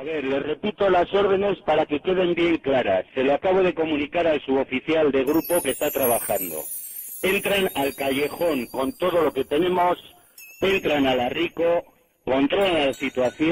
A ver, les repito las órdenes para que queden bien claras. Se lo acabo de comunicar al suboficial de grupo que está trabajando. Entran al callejón con todo lo que tenemos, entran a la Rico, controlan la situación.